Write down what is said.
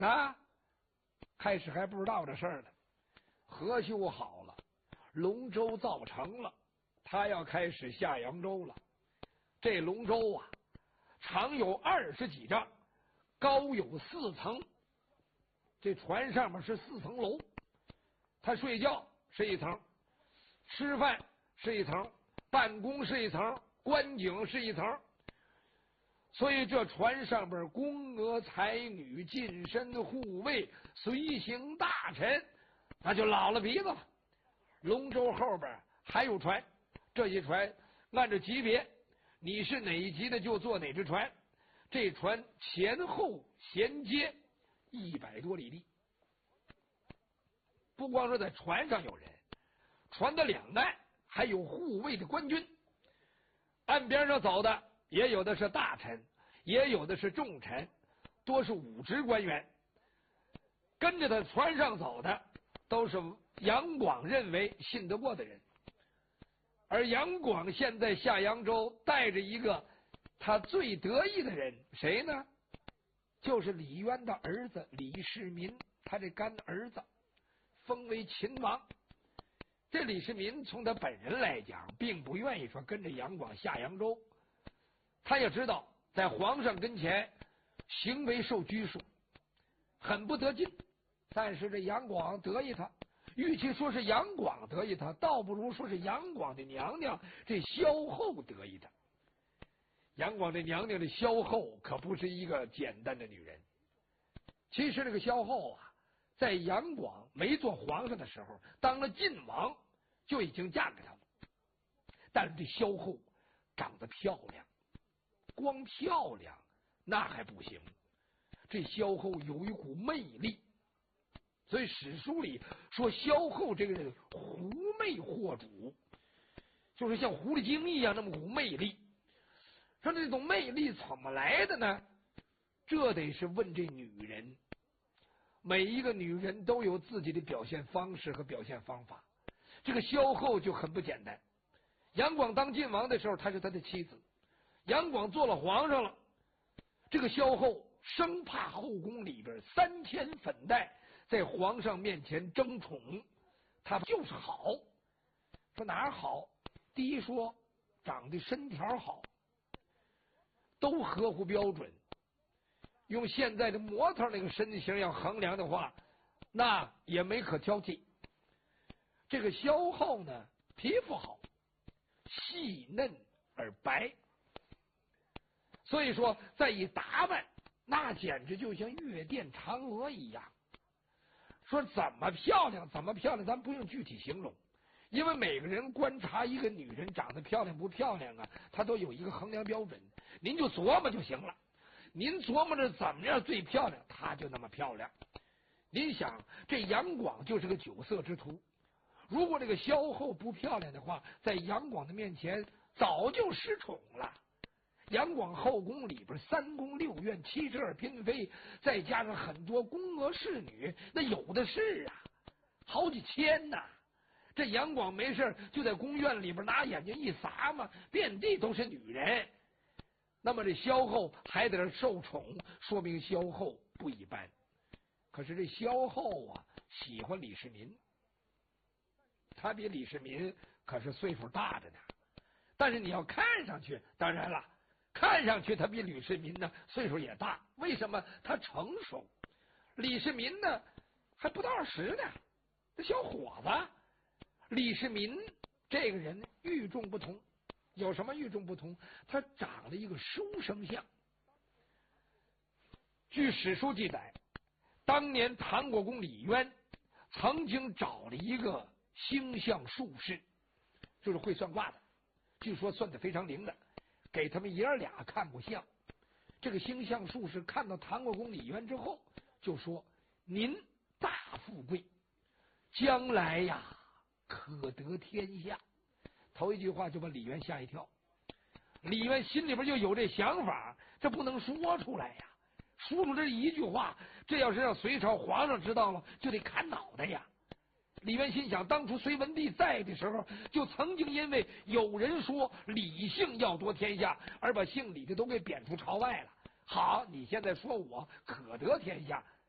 啊，开始还不知道这事儿呢。河修好了，龙舟造成了，他要开始下扬州了。这龙舟啊，长有20几丈，高有4层。这船上面是4层楼，他睡觉是1层，吃饭是1层，办公是1层，观景是1层。所以这船上边宫娥才女、近身护卫、随行大臣，那就老了鼻子了。龙舟后边还有船，这些船按照级别，你是哪一级的就坐哪只船。这船前后衔接100多里地。不光说在船上有人，船的两岸还有护卫的官军。岸边上走的也有的是大臣，也有的是重臣，多是武职官员。跟着他船上走的都是杨广认为信得过的人。而杨广现在下扬州，带着一个他最得意的人，谁呢？就是李渊的儿子李世民，他这干儿子封为秦王。这李世民从他本人来讲，并不愿意说跟着杨广下扬州。他也知道在皇上跟前行为受拘束，很不得劲。但是这杨广得意他，与其说是杨广得意他，倒不如说是杨广的娘娘这萧后得意他。杨广的娘娘的萧后可不是一个简单的女人。其实这个萧后啊，在杨广没做皇上的时候，当了晋王就已经嫁给他了。但是这萧后长得漂亮，光漂亮那还不行，这萧后有一股魅力。所以史书里说萧后这个人狐媚惑主，就是像狐狸精一样那么股魅力。说这种魅力怎么来的呢？这得是问这女人。每一个女人都有自己的表现方式和表现方法。这个萧后就很不简单。杨广当晋王的时候，她是他的妻子。杨广做了皇上了，这个萧后生怕后宫里边3000粉黛在皇上面前争宠，她就是好。说哪儿好？第一说长得身条好，都合乎标准。用现在的模特那个身形要衡量的话，那也没可挑剔。这个萧后呢，皮肤好，细嫩而白，所以说再一打扮，那简直就像月殿嫦娥一样。说怎么漂亮怎么漂亮，咱不用具体形容，因为每个人观察一个女人长得漂亮不漂亮啊，她都有一个衡量标准，您就琢磨就行了。您琢磨着怎么样最漂亮，她就那么漂亮。您想，这杨广就是个酒色之徒，如果这个萧后不漂亮的话，在杨广的面前早就失宠了。杨广后宫里边3宫6院72嫔妃，再加上很多宫娥侍女，那有的是啊，好几千呐。这杨广没事就在宫院里边拿眼睛一撒嘛，遍地都是女人。那么这萧后还在这受宠，说明萧后不一般。可是这萧后啊，喜欢李世民，他比李世民可是岁数大着呢。但是你要看上去，当然了，看上去他比李世民呢岁数也大。为什么？他成熟。李世民呢还不到20呢，这小伙子。李世民这个人与众不同。有什么与众不同？他长了一个书生相。据史书记载，当年唐国公李渊曾经找了一个星象术士，就是会算卦的，据说算得非常灵的，给他们爷儿俩看过相。这个星象术士看到唐国公李渊之后就说：您大富贵，将来呀可得天下。头一句话就把李渊吓一跳。李渊心里边就有这想法，这不能说出来呀，说出这一句话，这要是让隋朝皇上知道了，就得砍脑袋呀。李渊心想，当初隋文帝在的时候，就曾经因为有人说李姓要夺天下，而把姓李的都给贬出朝外了。好，你现在说我可得天下，